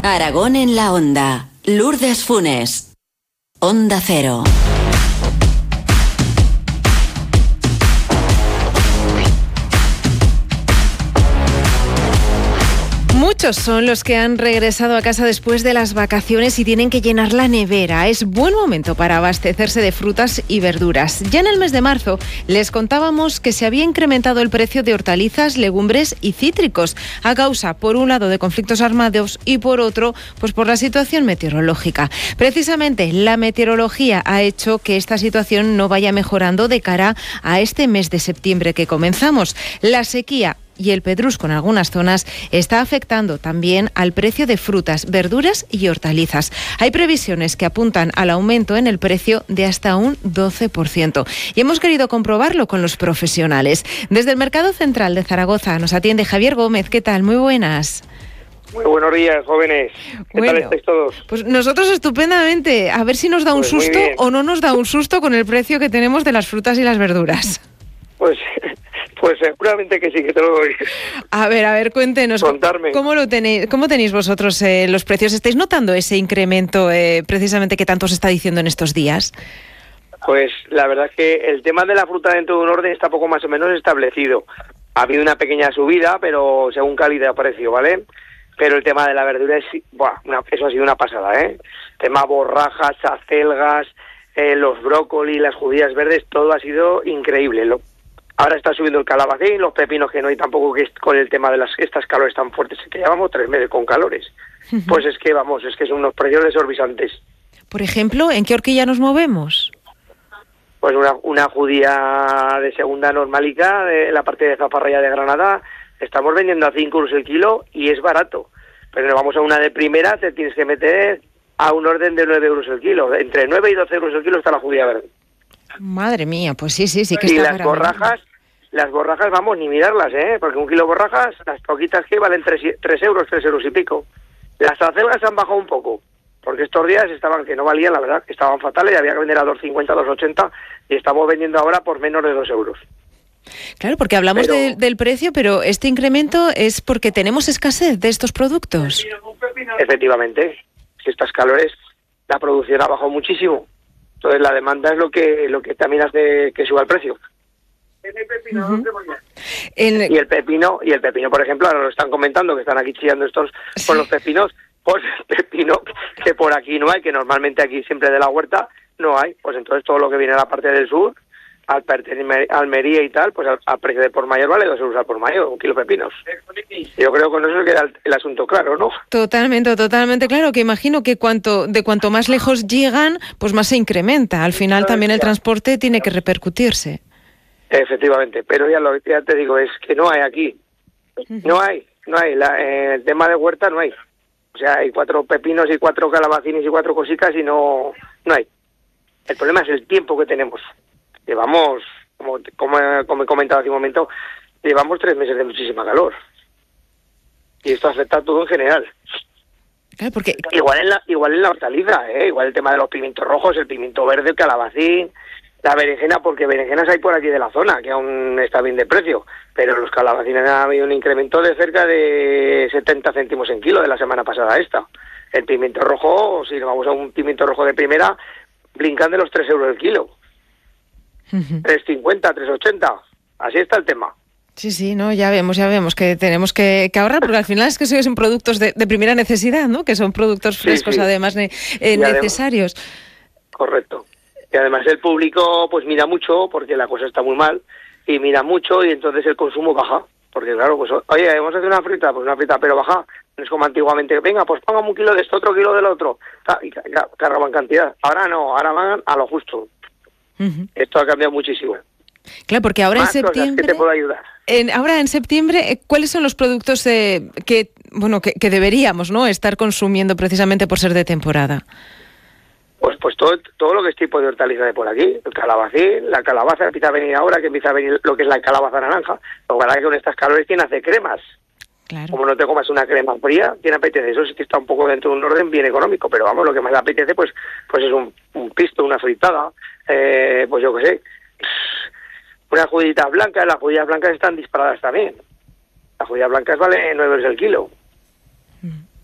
Aragón en la Onda. Lourdes Funes. Onda Cero. Muchos son los que han regresado a casa después de las vacaciones y tienen que llenar la nevera. Es buen momento para abastecerse de frutas y verduras. Ya en el mes de marzo les contábamos que se había incrementado el precio de hortalizas, legumbres y cítricos a causa, por un lado, de conflictos armados y por otro, pues por la situación meteorológica. Precisamente la meteorología ha hecho que esta situación no vaya mejorando de cara a este mes de septiembre que comenzamos. La sequía y el pedrusco en algunas zonas está afectando también al precio de frutas, verduras y hortalizas. Hay previsiones que apuntan al aumento en el precio de hasta un 12%. Y hemos querido comprobarlo con los profesionales. Desde el Mercado Central de Zaragoza nos atiende Javier Gómez. ¿Qué tal? Muy buenas. Muy buenos días, jóvenes. ¿Qué tal estáis todos? Pues nosotros estupendamente. A ver si nos da un susto o no nos da un susto con el precio que tenemos de las frutas y las verduras. Pues seguramente que sí, que te lo doy. A ver, cuéntenos. Contarme. ¿Cómo tenéis vosotros los precios? ¿Estáis notando ese incremento precisamente que tanto se está diciendo en estos días? Pues la verdad es que el tema de la fruta dentro de un orden está poco más o menos establecido. Ha habido una pequeña subida, pero según calidad-precio, ¿vale? Pero el tema de la verdura eso ha sido una pasada, ¿eh? Tema borrajas, acelgas, los brócoli, las judías verdes, todo ha sido increíble. Ahora está subiendo el calabacín, los pepinos que no hay tampoco, que con el tema de estas calores tan fuertes, que llevamos 3 meses con calores. Pues es que son unos precios desorbitantes. Por ejemplo, ¿en qué horquilla nos movemos? Pues una judía de segunda normalica, de la parte de Zafarraya de Granada, estamos vendiendo a 5 euros el kilo y es barato. Pero si vamos a una de primera, te tienes que meter a un orden de 9 euros el kilo. Entre 9 y 12 euros el kilo está la judía verde. Madre mía, pues sí que está. Y las borrajas, vamos, ni mirarlas, porque un kilo de borrajas, las poquitas que valen 3 euros y pico. Las acelgas han bajado un poco, porque estos días estaban, que no valían, la verdad, que estaban fatales, y había que vender a 2,50, 2,80, y estamos vendiendo ahora por menos de 2 euros. Claro, porque hablamos del precio, pero este incremento es porque tenemos escasez de estos productos. Efectivamente, si estas calores, la producción ha bajado muchísimo. Entonces la demanda es lo que también hace que suba el precio. Y el pepino, por ejemplo, ahora lo están comentando, que están aquí chillando estos con los pepinos, pues el pepino que por aquí no hay, que normalmente aquí siempre de la huerta no hay, pues entonces todo lo que viene a la parte del sur, al pertenecer a Almería y tal, pues al precio de por mayor vale 2 euros al por mayor, un kilo de pepinos. Yo creo que con eso queda el asunto claro, ¿no? Totalmente claro, que imagino que cuanto más lejos llegan, pues más se incrementa. Al final también el transporte tiene que repercutirse. Efectivamente, pero ya te digo, es que no hay aquí. No hay. El tema de huerta no hay. O sea, hay 4 pepinos y 4 calabacines y 4 cositas y no hay. El problema es el tiempo que tenemos. Llevamos, como he comentado hace un momento, llevamos 3 meses de muchísima calor. Y esto afecta a todo en general. Claro, porque igual en la hortaliza, igual el tema de los pimientos rojos, el pimiento verde, el calabacín, la berenjena, porque berenjenas hay por aquí de la zona, que aún está bien de precio, pero los calabacines ha habido un incremento de cerca de 70 céntimos en kilo de la semana pasada esta. El pimiento rojo, si vamos a un pimiento rojo de primera, brincan de los 3 euros el kilo. 3,50, 3,80, así está el tema. Sí, no, ya vemos que tenemos que ahorrar, porque al final es que son productos de primera necesidad, ¿no? Que son productos frescos, además necesarios. Correcto. Y además el público pues mira mucho, porque la cosa está muy mal, y mira mucho y entonces el consumo baja. Porque claro, pues oye, vamos a hacer una frita, pero baja. No es como antiguamente, venga, pues pongamos 1 kilo de esto, otro kilo del otro. Y cargaban cantidad. Ahora no, ahora van a lo justo. Esto ha cambiado muchísimo. Claro, porque ahora más en septiembre... que te puedo ayudar. Ahora en septiembre, ¿cuáles son los productos que deberíamos, ¿no?, estar consumiendo precisamente por ser de temporada? Pues todo lo que es tipo de hortaliza de por aquí, el calabacín, la calabaza empieza a venir ahora, que empieza a venir lo que es la calabaza naranja. Lo que pasa es que con estas calores tiene hacer cremas. Claro. Como no te comas una crema fría, tiene apetece. Eso sí que está un poco dentro de un orden bien económico, pero vamos, lo que más apetece pues es un pisto, una fritada, pues yo qué sé. Unas judías blancas, las judías blancas están disparadas también. Las judías blancas valen 9 euros el kilo.